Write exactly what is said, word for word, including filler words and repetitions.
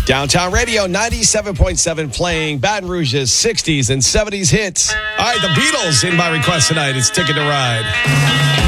Downtown Radio ninety-seven point seven playing Baton Rouge's sixties and seventies hits. All right, the Beatles in my request tonight. It's Ticket to Ride.